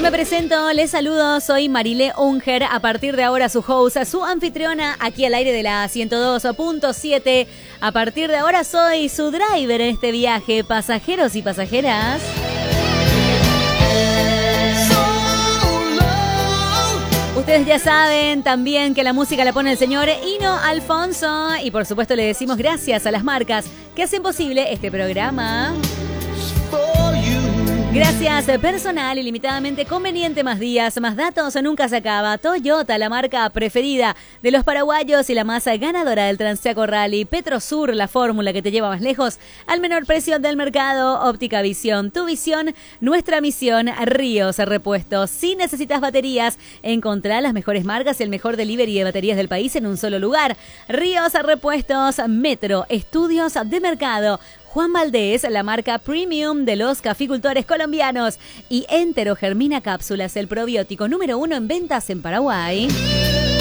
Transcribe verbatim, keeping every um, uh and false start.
me presento, les saludo, soy Marilé Unger. A partir de ahora su host, su anfitriona, aquí al aire de la ciento dos punto siete. A partir de ahora soy su driver en este viaje, pasajeros y pasajeras. Ustedes ya saben también que la música la pone el señor Hino Alfonso. Y por supuesto le decimos gracias a las marcas que hacen posible este programa. Gracias, personal ilimitadamente conveniente, más días, más datos, nunca se acaba. Toyota, la marca preferida de los paraguayos y la más ganadora del Transaco Rally. Petrosur, la fórmula que te lleva más lejos al menor precio del mercado. Óptica Visión, tu visión, nuestra misión. Ríos Repuestos. Si necesitas baterías, encontrá las mejores marcas y el mejor delivery de baterías del país en un solo lugar. Ríos Repuestos, Metro, estudios de mercado. Juan Valdés, la marca premium de los caficultores colombianos. Y Entero Germina Cápsulas, el probiótico número uno en ventas en Paraguay.